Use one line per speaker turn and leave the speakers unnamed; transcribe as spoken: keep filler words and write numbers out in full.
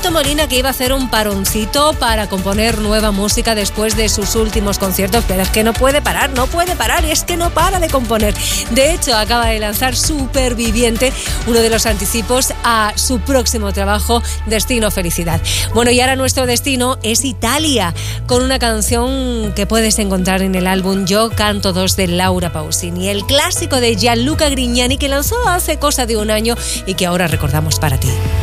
Alberto Molina que iba a hacer un paroncito para componer nueva música después de sus últimos conciertos, pero es que no puede parar, no puede parar, y es que no para de componer. De hecho, acaba de lanzar Superviviente, uno de los anticipos a su próximo trabajo, Destino Felicidad. Bueno, y ahora nuestro destino es Italia, con una canción que puedes encontrar en el álbum Yo canto dos de Laura Pausini, el clásico de Gianluca Grignani que lanzó hace cosa de un año y que ahora recordamos para ti.